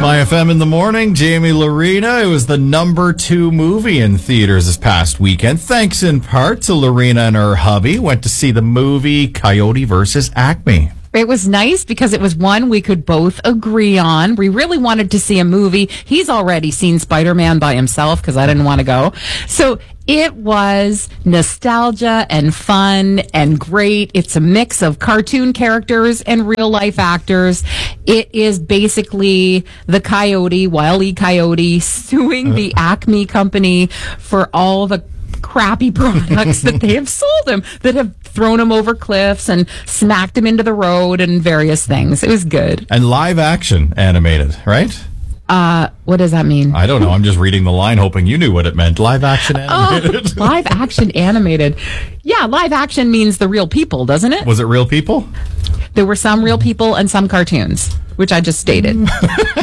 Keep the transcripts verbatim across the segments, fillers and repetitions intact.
My F M in the morning, Jamie Lorena. It was the number two movie in theaters this past weekend. Thanks in part to Lorena and her hubby. Went to see the movie Coyote versus Acme. It was nice because it was one we could both agree on. We really wanted to see a movie. He's already seen Spider-Man by himself because I didn't want to go. So it was nostalgia and fun and great. It's a mix of cartoon characters and real life actors. It is basically the Coyote, Wile E. Coyote, suing the Acme company for all the crappy products that they have sold him, that have thrown him over cliffs and smacked him into the road and various things. It was good. And live action animated, right? Uh, what does that mean? I don't know. I'm just reading the line, hoping you knew what it meant. Live action animated. Oh, live action animated. Yeah, live action means the real people, doesn't it? Was it real people? There were some real people and some cartoons, which I just stated. Well,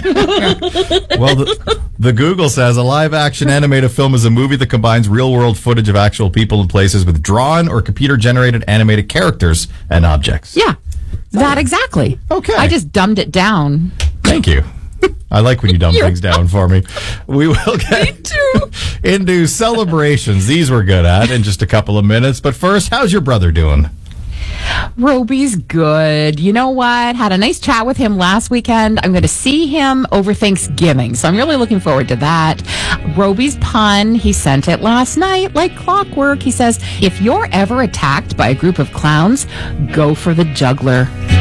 the, the Google says a live action animated film is a movie that combines real world footage of actual people and places with drawn or computer generated animated characters and objects. Yeah, that exactly. Okay. I just dumbed it down. Thank you. I like when you dumb things down for me. We will get into celebrations. These we're good at in just a couple of minutes. But first, how's your brother doing? Roby's good. You know what? Had a nice chat with him last weekend. I'm going to see him over Thanksgiving, so I'm really looking forward to that. Roby's pun, he sent it last night like clockwork. He says, if you're ever attacked by a group of clowns, go for the juggler.